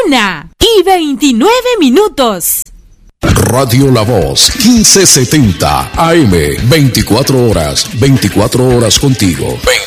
1:29. Radio La Voz, 1570 AM, 24 horas contigo.